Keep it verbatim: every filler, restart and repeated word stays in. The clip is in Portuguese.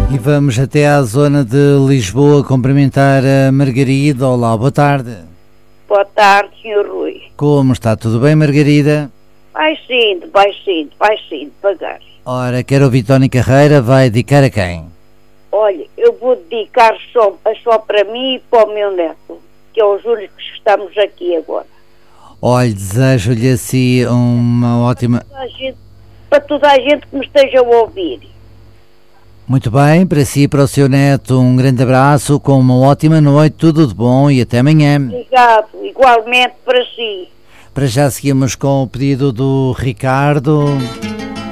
E vamos até à zona de Lisboa cumprimentar a Margarida. Olá, boa tarde. Boa tarde, senhor Rui. Como está? Tudo bem, Margarida? Baixinho, baixinho, baixinho, devagar. Ora, quer ouvir Tony Carreira, vai dedicar a quem? Olha, eu vou dedicar só, só para mim e para o meu neto, que é o Júlio, que estamos aqui agora. Olha, desejo-lhe assim uma ótima... Para toda a gente, para toda a gente que me esteja a ouvir. Muito bem, para si e para o seu neto um grande abraço, com uma ótima noite, tudo de bom e até amanhã. Obrigado, igualmente para si. Para já seguimos com o pedido do Ricardo.